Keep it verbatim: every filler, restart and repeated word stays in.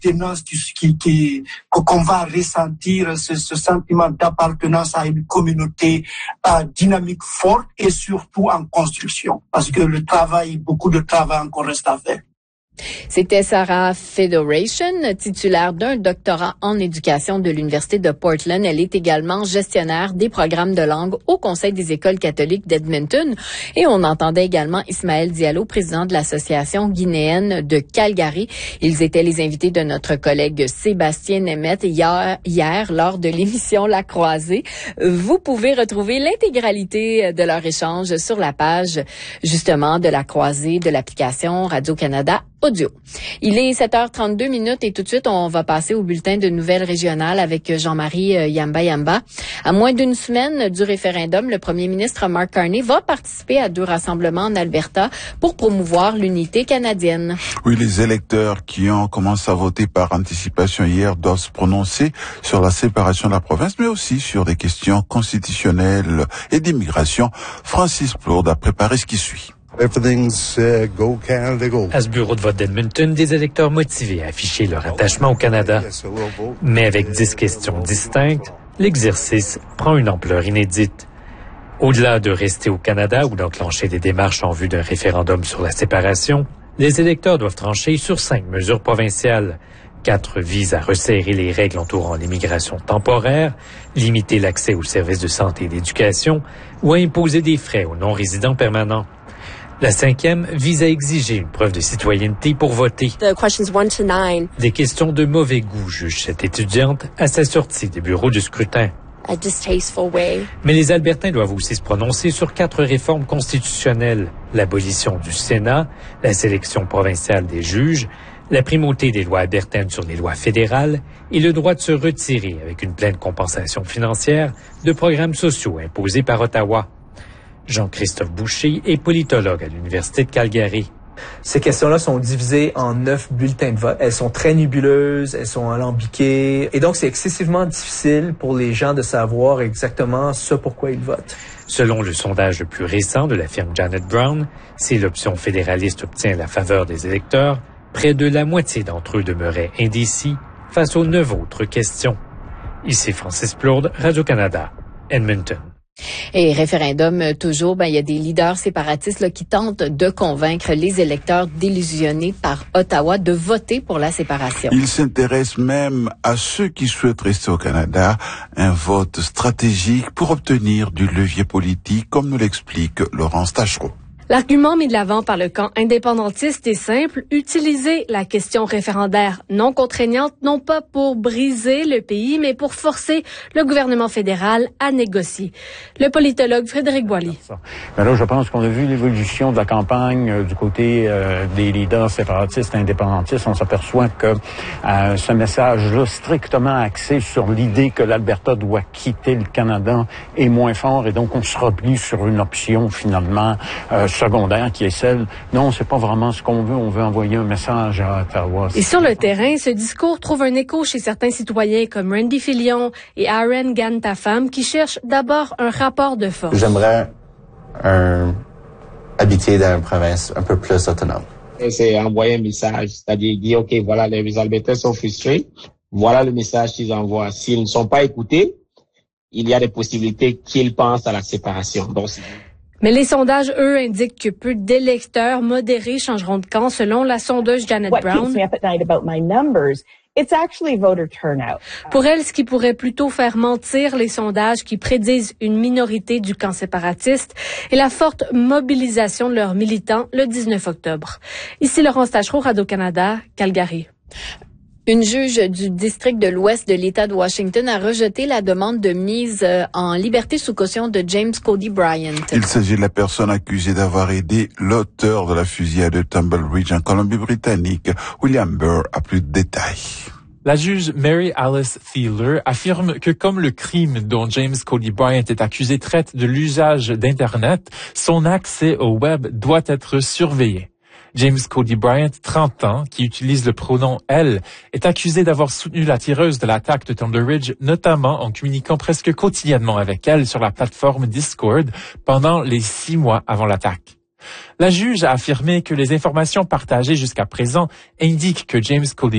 d'appartenance qui, qui, qu'on va ressentir, ce, ce sentiment d'appartenance à une communauté euh, dynamique forte et surtout en construction, parce que le travail, beaucoup de travail encore reste à faire. C'était Sarah Federation, titulaire d'un doctorat en éducation de l'Université de Portland. Elle est également gestionnaire des programmes de langue au Conseil des écoles catholiques d'Edmonton. Et on entendait également Ismaël Diallo, président de l'Association guinéenne de Calgary. Ils étaient les invités de notre collègue Sébastien Nemeth hier, hier lors de l'émission La Croisée. Vous pouvez retrouver l'intégralité de leur échange sur la page, justement, de La Croisée de l'application Radio-Canada Audio. Il est sept heures trente-deux minutes et tout de suite, on va passer au bulletin de nouvelles régionales avec Jean-Marie Yamba Yamba. À moins d'une semaine du référendum, le premier ministre Mark Carney va participer à deux rassemblements en Alberta pour promouvoir l'unité canadienne. Oui, les électeurs qui ont commencé à voter par anticipation hier doivent se prononcer sur la séparation de la province, mais aussi sur des questions constitutionnelles et d'immigration. Francis Plourde a préparé ce qui suit. Everything's uh, go Canada, go. À ce bureau de vote d'Edmonton, des électeurs motivés à afficher leur attachement au Canada. Mais avec dix questions distinctes, l'exercice prend une ampleur inédite. Au-delà de rester au Canada ou d'enclencher des démarches en vue d'un référendum sur la séparation, les électeurs doivent trancher sur cinq mesures provinciales. Quatre visent à resserrer les règles entourant l'immigration temporaire, limiter l'accès aux services de santé et d'éducation ou à imposer des frais aux non-résidents permanents. La cinquième vise à exiger une preuve de citoyenneté pour voter. The questions one to nine. Des questions de mauvais goût, juge cette étudiante à sa sortie des bureaux du scrutin. A distasteful way. Mais les Albertains doivent aussi se prononcer sur quatre réformes constitutionnelles. L'abolition du Sénat, la sélection provinciale des juges, la primauté des lois albertaines sur les lois fédérales et le droit de se retirer avec une pleine compensation financière de programmes sociaux imposés par Ottawa. Jean-Christophe Boucher est politologue à l'Université de Calgary. Ces questions-là sont divisées en neuf bulletins de vote. Elles sont très nébuleuses, elles sont alambiquées. Et donc, c'est excessivement difficile pour les gens de savoir exactement ce pourquoi ils votent. Selon le sondage le plus récent de la firme Janet Brown, si l'option fédéraliste obtient la faveur des électeurs, près de la moitié d'entre eux demeuraient indécis face aux neuf autres questions. Ici Francis Plourde, Radio-Canada, Edmonton. Et référendum, toujours, ben, il y a des leaders séparatistes là, qui tentent de convaincre les électeurs délusionnés par Ottawa de voter pour la séparation. Ils s'intéressent même à ceux qui souhaitent rester au Canada, un vote stratégique pour obtenir du levier politique, comme nous l'explique Laurence Tachereau. L'argument mis de l'avant par le camp indépendantiste est simple, utiliser la question référendaire non contraignante, non pas pour briser le pays, mais pour forcer le gouvernement fédéral à négocier. Le politologue Frédéric Boily. Mais là, je pense qu'on a vu l'évolution de la campagne euh, du côté euh, des leaders séparatistes, indépendantistes. On s'aperçoit que euh, ce message-là, strictement axé sur l'idée que l'Alberta doit quitter le Canada, est moins fort, et donc on se replie sur une option, finalement, euh, secondaire, qui est celle, non, c'est pas vraiment ce qu'on veut, on veut envoyer un message à Ottawa. Et sur le terrain, ce discours trouve un écho chez certains citoyens comme Randy Filion et Aaron Gantafam qui cherchent d'abord un rapport de force. J'aimerais un, habiter dans une province un peu plus autonome. C'est envoyer un message, c'est-à-dire dire, OK, voilà, les Albertains sont frustrés, voilà le message qu'ils envoient. S'ils ne sont pas écoutés, il y a des possibilités qu'ils pensent à la séparation. Donc, mais les sondages, eux, indiquent que peu d'électeurs modérés changeront de camp, selon la sondeuse Janet Brown. Pour elle, ce qui pourrait plutôt faire mentir les sondages qui prédisent une minorité du camp séparatiste est la forte mobilisation de leurs militants le dix-neuf octobre. Ici Laurence Tachereau, Radio-Canada, Calgary. Une juge du district de l'Ouest de l'État de Washington a rejeté la demande de mise en liberté sous caution de James Cody Bryant. Il s'agit de la personne accusée d'avoir aidé l'auteur de la fusillade de Tumble Ridge en Colombie-Britannique. William Burr a plus de détails. La juge Mary Alice Thieler affirme que comme le crime dont James Cody Bryant est accusé traite de l'usage d'Internet, son accès au web doit être surveillé. James Cody Bryant, trente ans, qui utilise le pronom « elle », est accusé d'avoir soutenu la tireuse de l'attaque de Tumble Ridge, notamment en communiquant presque quotidiennement avec elle sur la plateforme Discord pendant les six mois avant l'attaque. La juge a affirmé que les informations partagées jusqu'à présent indiquent que James Cody